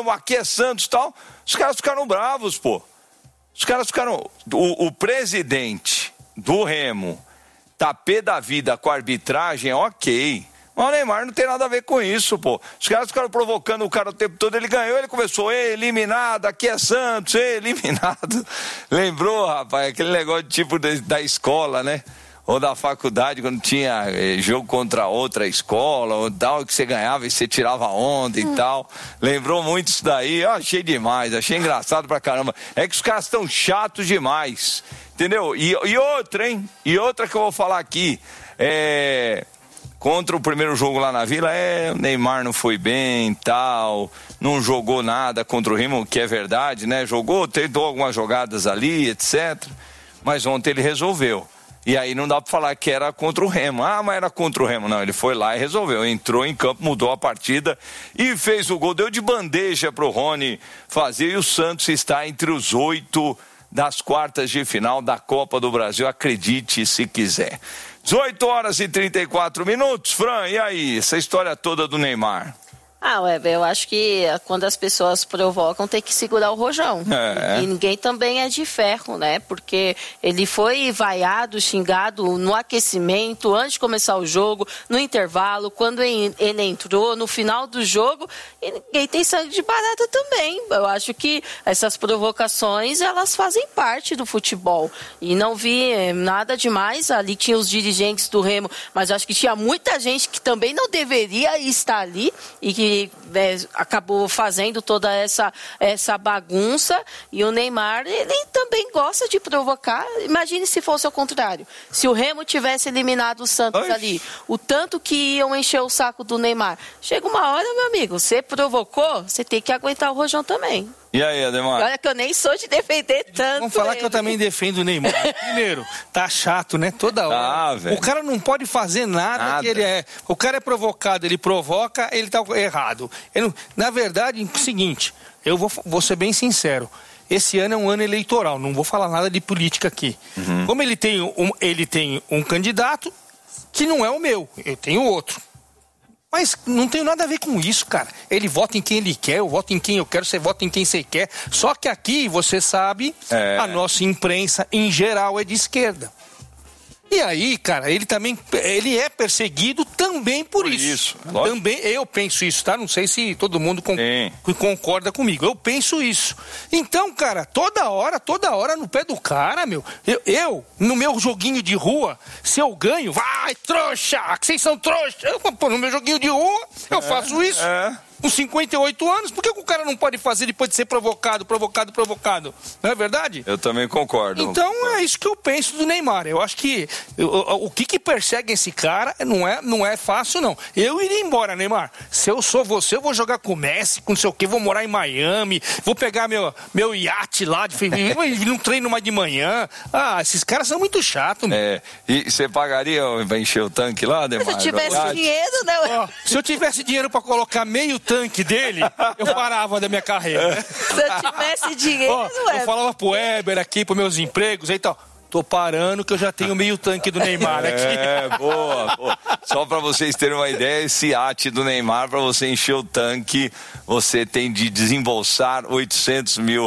Remo, aqui é Santos e tal. Os caras ficaram bravos, pô. Os caras ficaram... O presidente do Remo tá pé da vida com a arbitragem, ok. Mas o Neymar não tem nada a ver com isso, pô. Os caras ficaram provocando o cara o tempo todo, ele ganhou, ele começou, eliminado, aqui é Santos, eliminado. Lembrou, rapaz, aquele negócio de tipo da escola, né? Ou da faculdade, quando tinha jogo contra outra escola, ou tal, que você ganhava e você tirava onda e tal. Lembrou muito isso daí, eu achei demais, achei engraçado pra caramba. É que os caras estão chatos demais, entendeu? E outra, hein? E outra que eu vou falar aqui, contra o primeiro jogo lá na Vila, o Neymar não foi bem e tal, não jogou nada contra o Remo, que é verdade, né? Jogou, tentou algumas jogadas ali, etc. Mas ontem ele resolveu. E aí não dá pra falar que era contra o Remo. Ah, mas era contra o Remo. Não, ele foi lá e resolveu. Entrou em campo, mudou a partida e fez o gol. Deu de bandeja pro Rony fazer. E o Santos está entre os 8 das quartas de final da Copa do Brasil. Acredite se quiser. 18h34. Fran, e aí? Essa história toda do Neymar? Weber, eu acho que quando as pessoas provocam tem que segurar o rojão. E ninguém também é de ferro, né? Porque ele foi vaiado, xingado no aquecimento, antes de começar o jogo, no intervalo, quando ele entrou, no final do jogo, e ninguém tem sangue de barata também. Eu acho que essas provocações, elas fazem parte do futebol. E não vi nada demais. Ali tinha os dirigentes do Remo, mas eu acho que tinha muita gente que também não deveria estar ali e que acabou fazendo toda essa bagunça. E o Neymar, ele também gosta de provocar. Imagine se fosse ao contrário, se o Remo tivesse eliminado o Santos ali, o tanto que iam encher o saco do Neymar. Chega uma hora, meu amigo, você provocou, você tem que aguentar o rojão também. E aí, Ademar? Olha que eu nem sou de defender tanto. Vamos falar que eu também defendo o Neymar. Primeiro, tá chato, né? Toda hora. O cara não pode fazer nada que ele é. O cara é provocado, ele provoca, ele tá errado. Na verdade, é o seguinte, eu vou ser bem sincero. Esse ano é um ano eleitoral, não vou falar nada de política aqui. Como ele tem um candidato que não é o meu, eu tenho outro. Mas não tem nada a ver com isso, cara. Ele vota em quem ele quer, eu voto em quem eu quero, você vota em quem você quer. Só que aqui, você sabe, a nossa imprensa, em geral, é de esquerda. E aí, cara, ele é perseguido também por isso. Também, eu penso isso, tá? Não sei se todo mundo concorda comigo. Eu penso isso. Então, cara, toda hora no pé do cara, meu. Eu no meu joguinho de rua, se eu ganho, vai, trouxa, que vocês são trouxa. No meu joguinho de rua, eu faço isso. Com 58 anos, por que o cara não pode fazer depois de ser provocado? Não é verdade? Eu também concordo. Então é isso que eu penso do Neymar. Eu acho que o que persegue esse cara não é fácil, não. Eu iria embora, Neymar. Se eu sou você, eu vou jogar com o Messi, com não sei o quê, vou morar em Miami, vou pegar meu iate lá, não treino mais de manhã. Esses caras são muito chatos. E você pagaria pra encher o tanque lá, Neymar? Se eu tivesse dinheiro, né? Se eu tivesse dinheiro pra colocar meio tanque dele, eu parava da minha carreira. Se eu tivesse dinheiro, eu falava pro Weber aqui, pros meus empregos e tal. Tô parando que eu já tenho meio tanque do Neymar aqui. Boa. Só pra vocês terem uma ideia, esse iate do Neymar, pra você encher o tanque, você tem de desembolsar R$800 mil.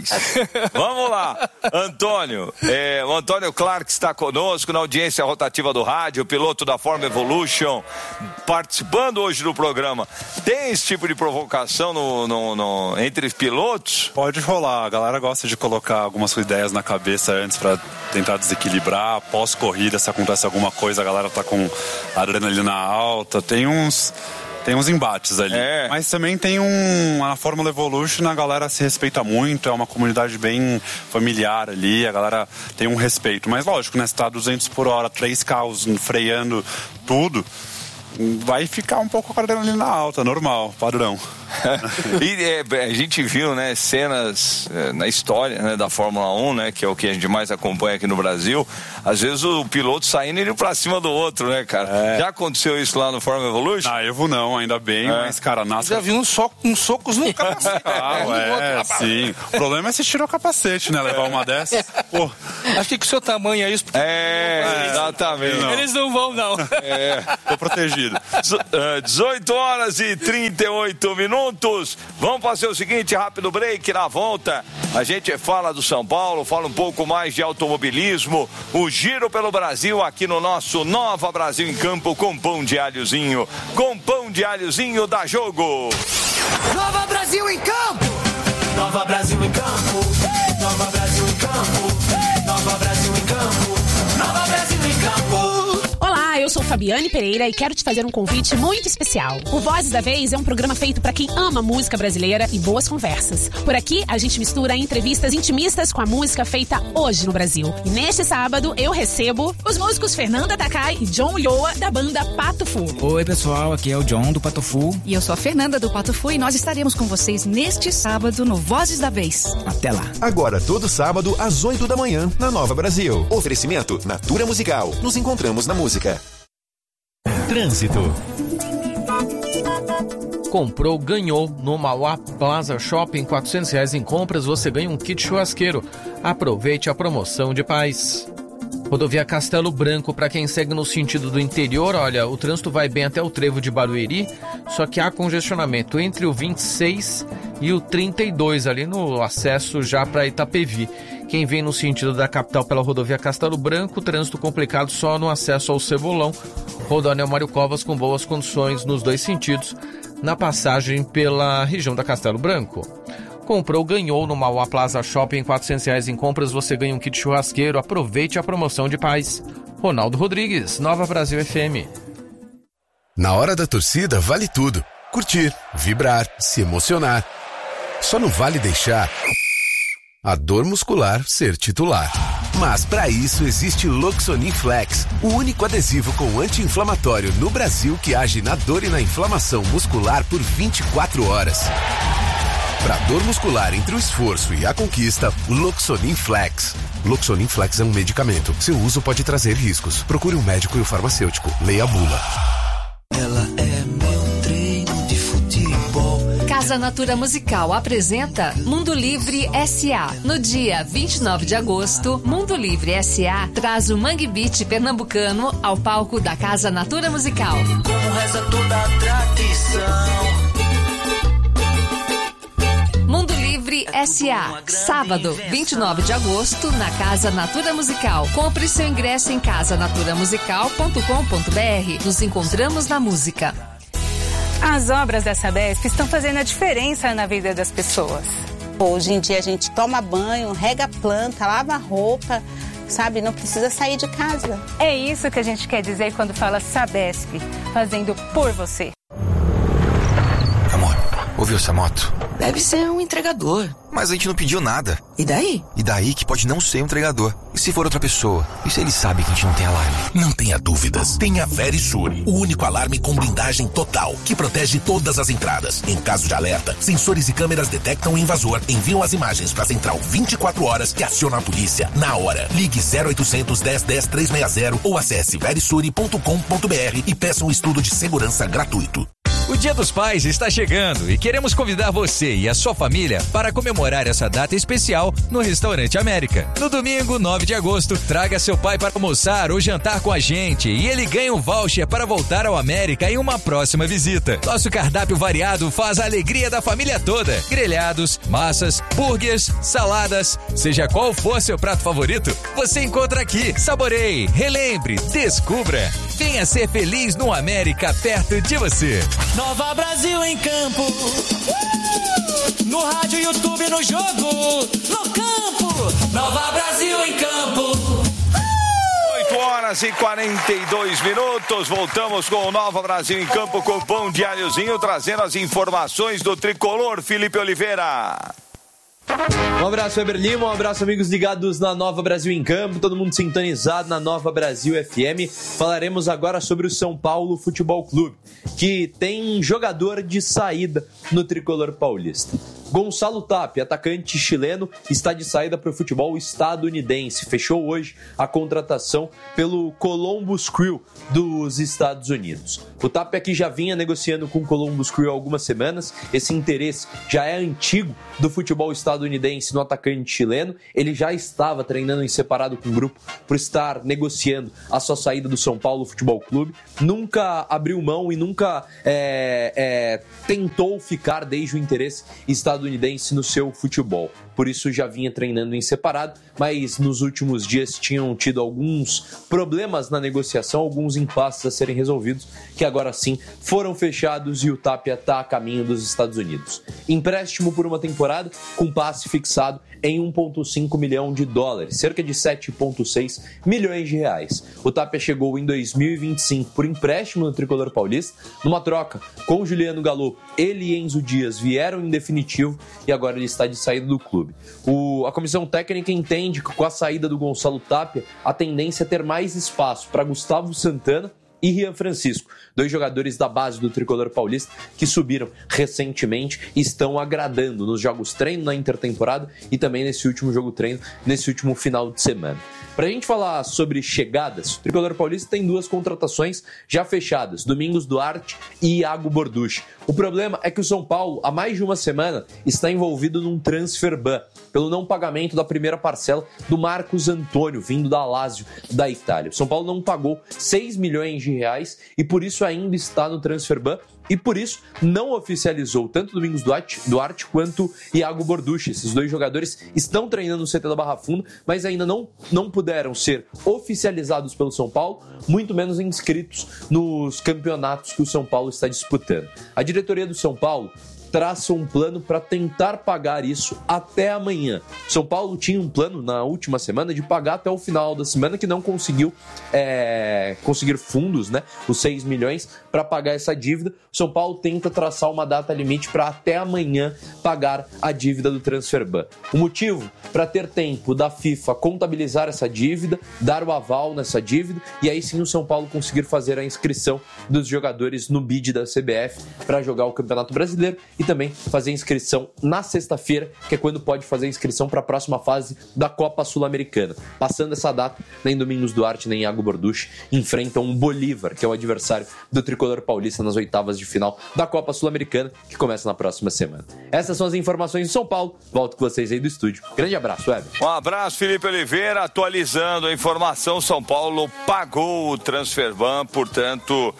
Vamos lá, Antônio. O Antônio Clark está conosco na audiência rotativa do rádio, piloto da Forma Evolution, participando hoje do programa. Tem esse tipo de provocação entre os pilotos? Pode rolar, a galera gosta de colocar algumas ideias na cabeça antes pra tentar desequilibrar. Pós-corrida, se acontece alguma coisa, a galera tá com adrenalina alta, tem uns embates ali. Mas também tem a Fórmula Evolution, a galera se respeita muito, é uma comunidade bem familiar ali, a galera tem um respeito. Mas lógico, né, se tá 200 por hora, 3 carros freando tudo, vai ficar um pouco com a adrenalina alta, normal, padrão. E a gente viu, né, cenas na história, né, da Fórmula 1, né, que é o que a gente mais acompanha aqui no Brasil, Às vezes o piloto saindo e indo pra cima do outro, né, cara? Já aconteceu isso lá no Fórmula Evolution? Na Evo não, ainda bem, mas, cara, NASCAR... Já vi uns socos no capacete. Sim. O problema é se tirar o capacete, né? Levar uma dessas. Pô. Acho que com o seu tamanho é isso. Exatamente. Eles não vão, não. Tô protegido. 18 horas e 38 minutos. Vamos fazer o seguinte, rápido break. Na volta, a gente fala do São Paulo, fala um pouco mais de automobilismo, o giro pelo Brasil aqui no nosso Nova Brasil em Campo com pão de alhozinho. Com pão de alhozinho dá jogo. Nova Brasil em Campo! Nova Brasil em Campo! Nova Brasil em Campo! Nova Brasil em Campo! Nova Brasil em Campo! Olá, eu sou Fabiane Pereira e quero te fazer um convite muito especial. O Vozes da Vez é um programa feito para quem ama música brasileira e boas conversas. Por aqui, a gente mistura entrevistas intimistas com a música feita hoje no Brasil. E neste sábado, eu recebo os músicos Fernanda Takai e John Ulloa, da banda Pato Fu. Oi, pessoal, aqui é o John do Pato Fu. E eu sou a Fernanda do Pato Fu e nós estaremos com vocês neste sábado no Vozes da Vez. Até lá. Agora, todo sábado, às 8 da manhã, na Nova Brasil. Oferecimento Natura Musical. Nos encontramos na música. Trânsito. Comprou, ganhou. No Mauá Plaza Shopping, R$400 em compras, você ganha um kit churrasqueiro. Aproveite a promoção de paz. Rodovia Castelo Branco, para quem segue no sentido do interior, olha, o trânsito vai bem até o trevo de Barueri, só que há congestionamento entre o 26 e o 32, ali no acesso já para Itapevi. Quem vem no sentido da capital pela rodovia Castelo Branco, trânsito complicado só no acesso ao Cebolão. Rodoanel Mário Covas com boas condições nos dois sentidos, na passagem pela região da Castelo Branco. Comprou, ganhou no Mauá Plaza Shopping, R$400 em compras, você ganha um kit churrasqueiro. Aproveite a promoção de paz. Ronaldo Rodrigues, Nova Brasil FM. Na hora da torcida, vale tudo. Curtir, vibrar, se emocionar. Só não vale deixar a dor muscular ser titular. Mas para isso existe Loxonin Flex, o único adesivo com anti-inflamatório no Brasil que age na dor e na inflamação muscular por 24 horas. Para dor muscular entre o esforço e a conquista, Loxonin Flex. Loxonin Flex é um medicamento. Seu uso pode trazer riscos. Procure um médico e o farmacêutico. Leia a bula. Ela é meu treino de futebol. Casa Natura Musical apresenta Mundo Livre S.A. No dia 29 de agosto, Mundo Livre S.A. traz o Mangue Beat pernambucano ao palco da Casa Natura Musical. Como reza toda a tradição. Mundo Livre S.A. Sábado, 29 de agosto, na Casa Natura Musical. Compre seu ingresso em casanaturamusical.com.br. Nos encontramos na música. As obras da Sabesp estão fazendo a diferença na vida das pessoas. Hoje em dia a gente toma banho, rega a planta, lava a roupa, sabe? Não precisa sair de casa. É isso que a gente quer dizer quando fala Sabesp, fazendo por você. Amor, ouviu essa moto? Deve ser um entregador. Mas a gente não pediu nada. E daí? E daí que pode não ser um entregador. E se for outra pessoa? E se ele sabe que a gente não tem alarme? Não tenha dúvidas. Tem a Verisure, o único alarme com blindagem total, que protege todas as entradas. Em caso de alerta, sensores e câmeras detectam o invasor, enviam as imagens para a central 24 horas e acionam a polícia na hora. Ligue 0800 10 10 360 ou acesse verisure.com.br e peça um estudo de segurança gratuito. O Dia dos Pais está chegando e queremos convidar você e a sua família para comemorar essa data especial no Restaurante América. No domingo, 9 de agosto, traga seu pai para almoçar ou jantar com a gente e ele ganha um voucher para voltar ao América em uma próxima visita. Nosso cardápio variado faz a alegria da família toda. Grelhados, massas, burgers, saladas, seja qual for seu prato favorito, você encontra aqui. Saboreie, relembre, descubra. Venha ser feliz no América, perto de você. Nova Brasil em campo. No rádio, YouTube, no jogo, no campo. Nova Brasil em campo. 8 horas e 42 minutos. Voltamos com o Nova Brasil em campo com o pão de alhozinho, trazendo as informações do tricolor Felipe Oliveira. Um abraço, Weber Lima, um abraço, amigos ligados na Nova Brasil em Campo, todo mundo sintonizado na Nova Brasil FM. Falaremos agora sobre o São Paulo Futebol Clube, que tem um jogador de saída no tricolor paulista. Gonçalo Tapia, atacante chileno, está de saída para o futebol estadunidense. Fechou hoje a contratação pelo Columbus Crew dos Estados Unidos. O Tapia aqui já vinha negociando com o Columbus Crew há algumas semanas. Esse interesse já é antigo do futebol estadunidense no atacante chileno. Ele já estava treinando em separado com o grupo por estar negociando a sua saída do São Paulo Futebol Clube. Nunca abriu mão e nunca tentou ficar desde o interesse estadunidense no seu futebol. Por isso já vinha treinando em separado, mas nos últimos dias tinham tido alguns problemas na negociação, alguns impasses a serem resolvidos, que agora sim foram fechados e o Tapia está a caminho dos Estados Unidos. Empréstimo por uma temporada com passe fixado em 1,5 milhão de dólares, cerca de 7,6 milhões de reais. O Tapia chegou em 2025 por empréstimo no Tricolor Paulista, numa troca com Juliano Gallo. Ele e Enzo Dias vieram em definitivo e agora ele está de saída do clube. A comissão técnica entende que com a saída do Gonçalo Tapia, a tendência é ter mais espaço para Gustavo Santana e Rian Francisco, 2 jogadores da base do Tricolor Paulista que subiram recentemente e estão agradando nos jogos treino na intertemporada e também nesse último jogo treino, nesse último final de semana. Para a gente falar sobre chegadas, o Tricolor Paulista tem 2 contratações já fechadas, Domingos Duarte e Iago Borducci. O problema é que o São Paulo, há mais de uma semana, está envolvido num transfer ban pelo não pagamento da primeira parcela do Marcos Antônio, vindo da Lazio, da Itália. O São Paulo não pagou 6 milhões de reais e por isso ainda está no transfer ban e por isso não oficializou tanto Domingos Duarte quanto Iago Borducci. Esses 2 jogadores estão treinando no CT da Barra Funda, mas ainda não puderam ser oficializados pelo São Paulo, muito menos inscritos nos campeonatos que o São Paulo está disputando. A diretoria do São Paulo traça um plano para tentar pagar isso até amanhã. São Paulo tinha um plano na última semana de pagar até o final da semana, que não conseguiu conseguir fundos, né, os 6 milhões para pagar essa dívida. São Paulo tenta traçar uma data limite para até amanhã pagar a dívida do transfer ban. O motivo? Para ter tempo da FIFA contabilizar essa dívida, dar o aval nessa dívida e aí sim o São Paulo conseguir fazer a inscrição dos jogadores no bid da CBF para jogar o Campeonato Brasileiro e também fazer inscrição na sexta-feira, que é quando pode fazer a inscrição para a próxima fase da Copa Sul-Americana. Passando essa data, nem Domingos Duarte nem Iago Borducci enfrentam o Bolívar, que é o adversário do Tricolor Paulista nas oitavas de final da Copa Sul-Americana, que começa na próxima semana. Essas são as informações de São Paulo. Volto com vocês aí do estúdio. Grande abraço, Weber. Um abraço, Felipe Oliveira. Atualizando a informação, São Paulo pagou o transfer ban, portanto,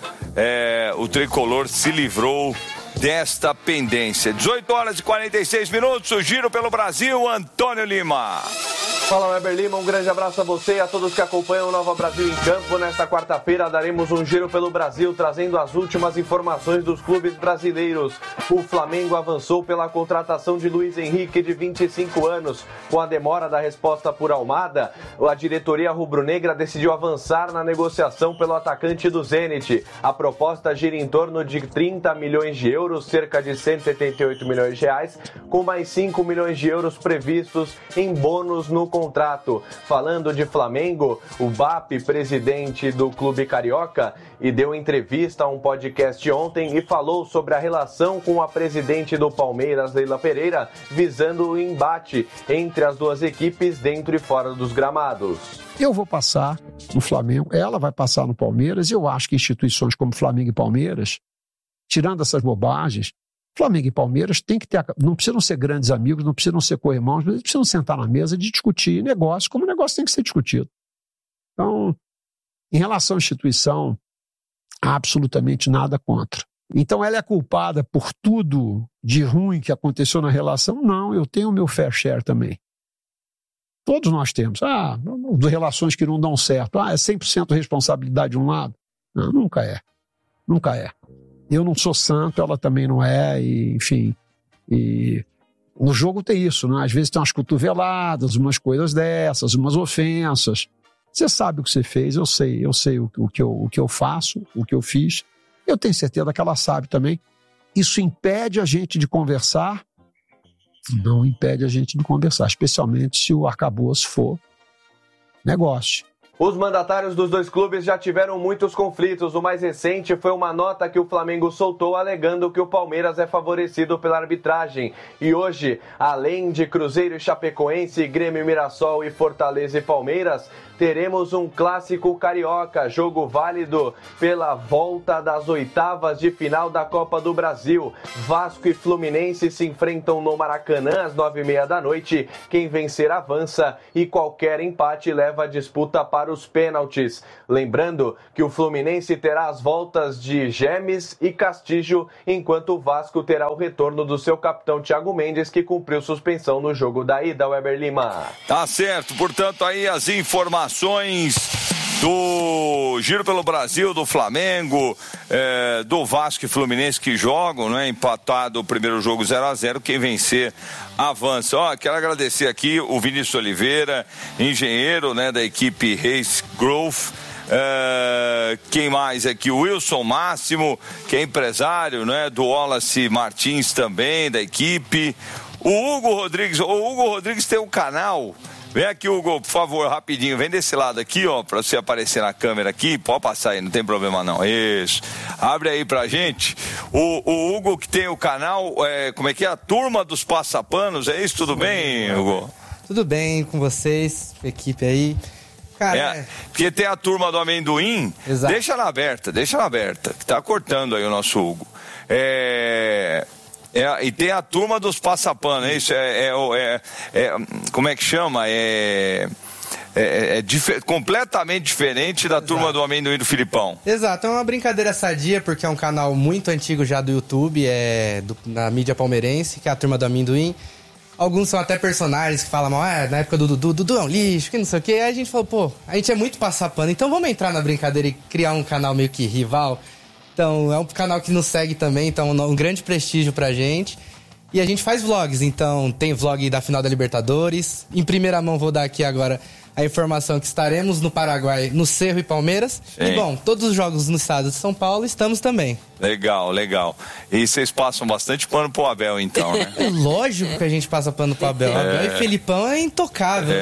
o Tricolor se livrou desta pendência. 18 horas e 46 minutos, o giro pelo Brasil, Antônio Lima. Fala, Weber Lima, um grande abraço a você e a todos que acompanham o Nova Brasil em Campo. Nesta quarta-feira daremos um giro pelo Brasil, trazendo as últimas informações dos clubes brasileiros. O Flamengo avançou pela contratação de Luiz Henrique, de 25 anos. Com a demora da resposta por Almada, a diretoria rubro-negra decidiu avançar na negociação pelo atacante do Zenit. A proposta gira em torno de 30 milhões de euros, cerca de 178 milhões de reais, com mais 5 milhões de euros previstos em bônus no contrato. Falando de Flamengo, o BAP, presidente do clube carioca, e deu entrevista a um podcast ontem e falou sobre a relação com a presidente do Palmeiras, Leila Pereira, visando o embate entre as 2 equipes dentro e fora dos gramados. Eu vou passar no Flamengo, ela vai passar no Palmeiras, e eu acho que instituições como Flamengo e Palmeiras, tirando essas bobagens, Flamengo e Palmeiras tem que ter, não precisam ser grandes amigos, não precisam ser co-irmãos, mas eles precisam sentar na mesa e discutir negócio, como o negócio tem que ser discutido. Então, em relação à instituição, absolutamente nada contra. Então, ela é culpada por tudo de ruim que aconteceu na relação? Não, eu tenho o meu fair share também. Todos nós temos. Relações que não dão certo. É 100% responsabilidade de um lado? Não, nunca é. Nunca é. Eu não sou santo, ela também não é, e, enfim. E no jogo tem isso, né? Às vezes tem umas cotoveladas, umas coisas dessas, umas ofensas. Você sabe o que você fez, eu sei o que eu faço, o que eu fiz. Eu tenho certeza que ela sabe também. Isso impede a gente de conversar? Não impede a gente de conversar, especialmente se o arcabouço for negócio. Os mandatários dos dois clubes já tiveram muitos conflitos. O mais recente foi uma nota que o Flamengo soltou alegando que o Palmeiras é favorecido pela arbitragem. E hoje, além de Cruzeiro e Chapecoense, Grêmio, Mirassol e Fortaleza e Palmeiras, teremos um clássico carioca, jogo válido pela volta das oitavas de final da Copa do Brasil. Vasco e Fluminense se enfrentam no Maracanã às 9h30 da noite. Quem vencer avança e qualquer empate leva a disputa para os pênaltis. Lembrando que o Fluminense terá as voltas de Gemes e Castillo, enquanto o Vasco terá o retorno do seu capitão Thiago Mendes, que cumpriu suspensão no jogo da ida, Weber Lima. Tá certo, portanto aí as informações do Giro pelo Brasil, do Flamengo, do Vasco e Fluminense que jogam, né? Empatado o primeiro jogo 0-0, quem vencer avança. Quero agradecer aqui o Vinícius Oliveira, engenheiro, né, da equipe Reis Growth. Quem mais aqui? O Wilson Máximo, que é empresário, né, do Wallace Martins também, da equipe. O Hugo Rodrigues tem um canal. Vem aqui, Hugo, por favor, rapidinho. Vem desse lado aqui, pra você aparecer na câmera aqui. Pode passar aí, não tem problema não. Isso. Abre aí pra gente. O Hugo, que tem o canal, como é que é? A Turma dos Passapanos, é isso? Tudo bem, Hugo? Tudo bem com vocês, equipe aí. Cara, porque tem a Turma do Amendoim. Exato. Deixa ela aberta, que tá cortando aí o nosso Hugo. E tem a Turma dos Passapanos, isso como é que chama? Completamente diferente da Turma do Amendoim do Filipão. Exato, é uma brincadeira sadia, porque é um canal muito antigo já do YouTube, na mídia palmeirense, que é a Turma do Amendoim. Alguns são até personagens que falam, na época do Dudu é um lixo, que não sei o quê. Aí a gente falou, a gente é muito passapano, então vamos entrar na brincadeira e criar um canal meio que rival. Então, é um canal que nos segue também, então um grande prestígio pra gente. E a gente faz vlogs, então tem vlog da final da Libertadores. Em primeira mão vou dar aqui agora a informação que estaremos no Paraguai, no Cerro e Palmeiras. Sim. E bom, todos os jogos no estado de São Paulo estamos também. Legal. E vocês passam bastante pano pro Abel, então, né? É lógico que a gente passa pano pro Abel. Abel e Felipão é intocável.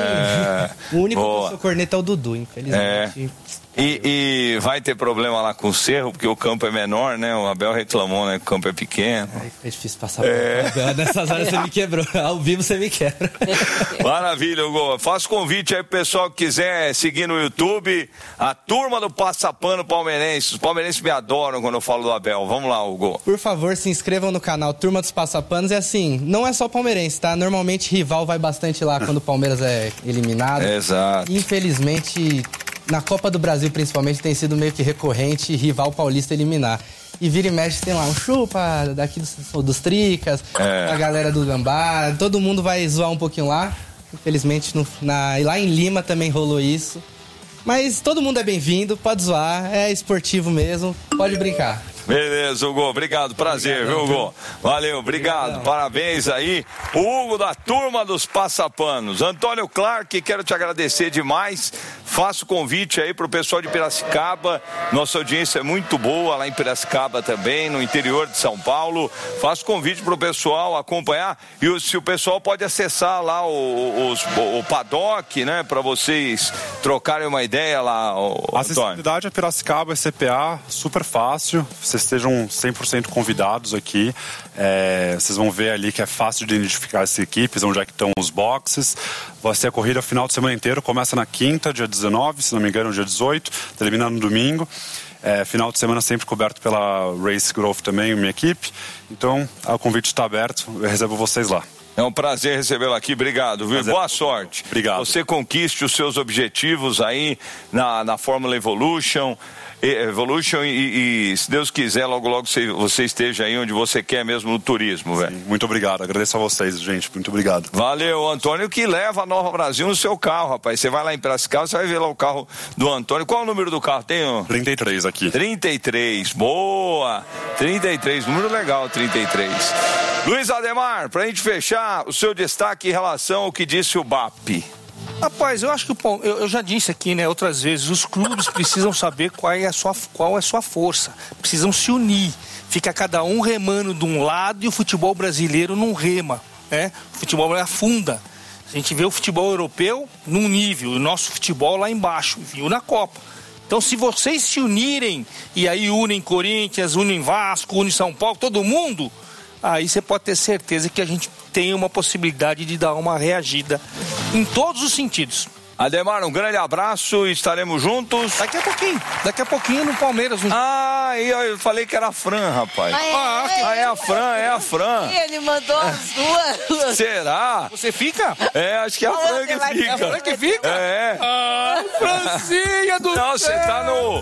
O único que eu sou corneta é o Dudu, infelizmente. E vai ter problema lá com o Cerro, porque o campo é menor, né? O Abel reclamou, né? Que o campo é pequeno. É difícil passar por Abel. Nessas horas você me quebrou. Ao vivo você me quebra. Maravilha, Hugo. Faço convite aí pro pessoal que quiser seguir no YouTube a Turma do Passapano Palmeirense. Os palmeirenses me adoram quando eu falo do Abel. Vamos lá, Hugo. Por favor, se inscrevam no canal Turma dos Passapanos. É assim, não é só palmeirense, tá? Normalmente rival vai bastante lá quando o Palmeiras é eliminado. Exato. Infelizmente, na Copa do Brasil, principalmente, tem sido meio que recorrente rival paulista eliminar. E vira e mexe, tem lá um chupa daqui dos Tricas, a galera do Gambá, todo mundo vai zoar um pouquinho lá. Infelizmente, lá em Lima também rolou isso. Mas todo mundo é bem-vindo, pode zoar, é esportivo mesmo, pode brincar. Beleza, Hugo, obrigado, prazer, viu, Hugo? Valeu, obrigado, parabéns aí. O Hugo da Turma dos Passapanos. Antônio Clark, quero te agradecer demais. Faço convite aí pro pessoal de Piracicaba. Nossa audiência é muito boa lá em Piracicaba também, no interior de São Paulo. Faço convite pro pessoal acompanhar. E se o pessoal pode acessar lá o paddock, né, para vocês trocarem uma ideia lá, A acessibilidade a Piracicaba é CPA, super fácil. Vocês estejam 100% convidados aqui. Vocês vão ver ali que é fácil de identificar as equipes, onde é que estão os boxes. Vai ser a corrida final de semana inteiro. Começa na quinta, dia 19, se não me engano, dia 18. Termina no domingo. Final de semana sempre coberto pela Race Growth também, minha equipe. Então, o convite está aberto. Eu recebo vocês lá. É um prazer recebê-lo aqui, obrigado, viu? Boa sorte. Obrigado. Você conquiste os seus objetivos aí na Fórmula Evolution e se Deus quiser, logo você esteja aí onde você quer mesmo no turismo, velho. Muito obrigado, agradeço a vocês, gente, muito obrigado. Valeu, Antônio, que leva a Nova Brasil no seu carro, rapaz. Você vai lá em Piracicaba, você vai ver lá o carro do Antônio. Qual é o número do carro? Tem 33 aqui. 33, boa! 33, número legal, 33. Luiz Ademar, pra gente fechar, o seu destaque em relação ao que disse o BAP. Rapaz, eu acho que eu já disse aqui, né, outras vezes, os clubes precisam saber qual é a sua força, precisam se unir. Fica cada um remando de um lado e o futebol brasileiro não rema, né? O futebol afunda. A gente vê o futebol europeu num nível, o nosso futebol lá embaixo, viu na Copa. Então, se vocês se unirem, e aí unem Corinthians, unem Vasco, unem São Paulo, todo mundo, aí você pode ter certeza que a gente tem uma possibilidade de dar uma reagida em todos os sentidos. Ademar, um grande abraço, estaremos juntos. Daqui a pouquinho no Palmeiras. Eu falei que era a Fran, rapaz. É a Fran. Ele mandou as duas. Será? Você fica? Acho que é a Fran que fica. É a Fran que fica? Francinha do céu. Não, você tá no...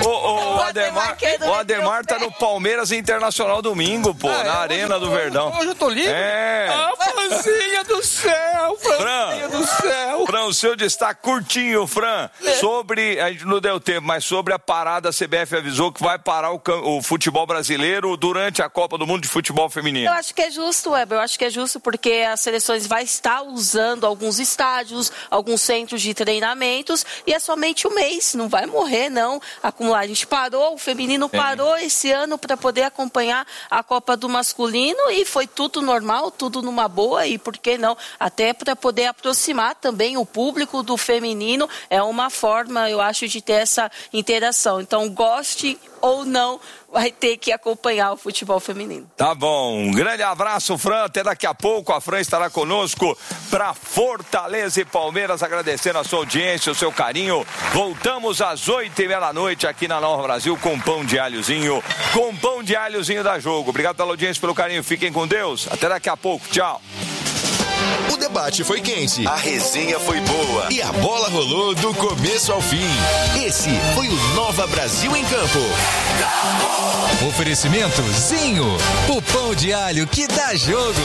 O Ademar tá no Palmeiras Internacional domingo, pô, na Arena do Verdão. Hoje eu tô livre? Francinha do céu, Francinha do céu. Fran, o seu destaque curtinho, Fran, sobre, a gente não deu tempo, mas sobre a parada, a CBF avisou que vai parar o futebol brasileiro durante a Copa do Mundo de Futebol Feminino. Eu acho que é justo, Weber, porque as seleções vai estar usando alguns estádios, alguns centros de treinamentos, e é somente um mês, não vai morrer, não, acumular. A gente parou, o feminino parou esse ano para poder acompanhar a Copa do masculino e foi tudo normal, tudo numa boa, e por que não? Até para poder aproximar também o público do feminino, é uma forma, eu acho, de ter essa interação. Então, goste ou não, vai ter que acompanhar o futebol feminino. Tá bom, um grande abraço, Fran, até daqui a pouco, a Fran estará conosco para Fortaleza e Palmeiras, agradecendo a sua audiência, o seu carinho. Voltamos às 8h30 da noite aqui na Nova Brasil com pão de alhozinho da Jogo. Obrigado pela audiência, pelo carinho, fiquem com Deus, até daqui a pouco, tchau. O debate foi quente, a resenha foi boa e a bola rolou do começo ao fim. Esse foi o Nova Brasil em Campo. Oferecimento Zinho, o pão de alho que dá jogo.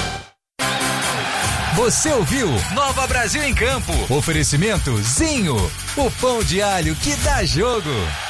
Você ouviu Nova Brasil em Campo. Oferecimento Zinho, o pão de alho que dá jogo.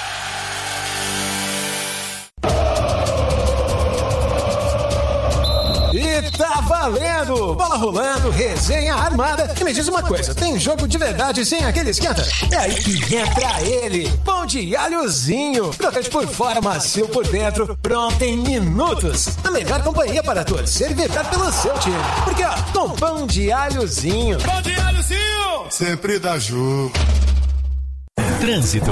E tá valendo! Bola rolando, resenha armada. E me diz uma coisa, tem jogo de verdade sem aquele esquenta? É aí que entra ele, pão de alhozinho. Crocante por fora, macio por dentro, pronto em minutos. A melhor companhia para torcer e vibrar pelo seu time. Porque ó, com pão de alhozinho. Pão de alhozinho! Sempre dá jogo. Trânsito.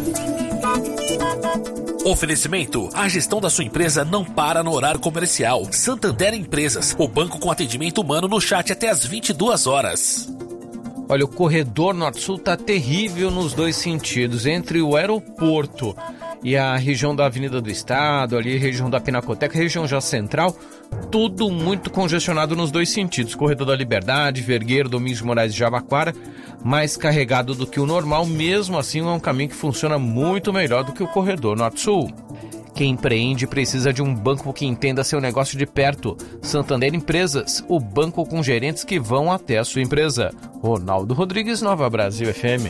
Oferecimento: a gestão da sua empresa não para no horário comercial. Santander Empresas, o banco com atendimento humano no chat até às 22 horas. Olha, o corredor Norte-Sul tá terrível nos dois sentidos. Entre o aeroporto e a região da Avenida do Estado, ali região da Pinacoteca, região já central, tudo muito congestionado nos dois sentidos. Corredor da Liberdade, Vergueiro, Domingos de Moraes e Jabaquara, mais carregado do que o normal, mesmo assim é um caminho que funciona muito melhor do que o corredor Norte-Sul. Quem empreende precisa de um banco que entenda seu negócio de perto. Santander Empresas, o banco com gerentes que vão até a sua empresa. Ronaldo Rodrigues, Nova Brasil FM.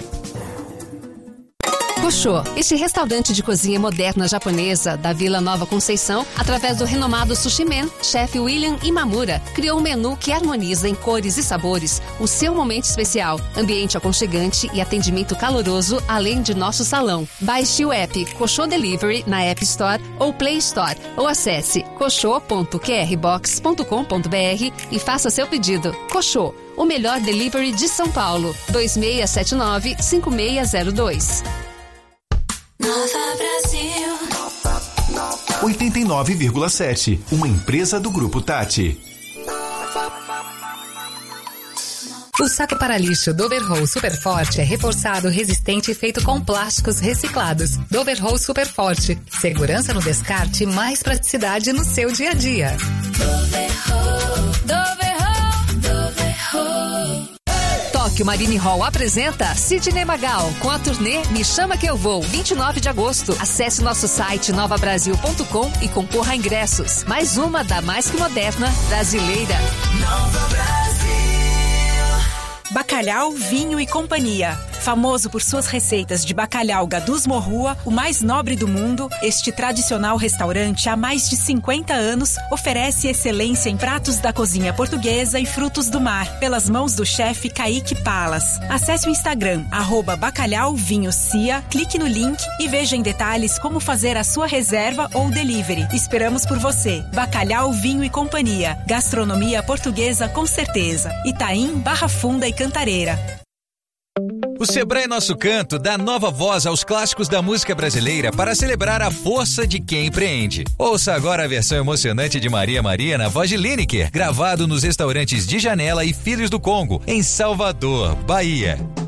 Koshô, este restaurante de cozinha moderna japonesa da Vila Nova Conceição, através do renomado Sushi Man, chefe William Imamura, criou um menu que harmoniza em cores e sabores o seu momento especial, ambiente aconchegante e atendimento caloroso, além de nosso salão. Baixe o app Koshô Delivery na App Store ou Play Store, ou acesse koshô.qrbox.com.br e faça seu pedido. Koshô, o melhor delivery de São Paulo, 2679-5602. Nova Brasil 89,7, uma empresa do Grupo Tati. O saco para lixo Doverroll Super Forte é reforçado, resistente e feito com plásticos reciclados. Doverroll Super Forte. Segurança no descarte e mais praticidade no seu dia a dia. Tóquio Marine Hall apresenta Sidney Magal com a turnê Me Chama Que Eu Vou, 29 de agosto. Acesse nosso site novabrasil.com e concorra a ingressos. Mais uma da mais que moderna brasileira. Nova Brasil. Bacalhau, Vinho e Companhia. Famoso por suas receitas de bacalhau Gadus Morrua, o mais nobre do mundo, este tradicional restaurante há mais de 50 anos oferece excelência em pratos da cozinha portuguesa e frutos do mar, pelas mãos do chefe Kaique Palas. Acesse o Instagram, @bacalhauvinhocia, clique no link e veja em detalhes como fazer a sua reserva ou delivery. Esperamos por você. Bacalhau, Vinho e Companhia. Gastronomia portuguesa com certeza. Itaim, Barra Funda e Cantareira. O Sebrae Nosso Canto dá nova voz aos clássicos da música brasileira para celebrar a força de quem empreende. Ouça agora a versão emocionante de Maria Maria na voz de Lineker, gravado nos restaurantes de Janela e Filhos do Congo, em Salvador, Bahia.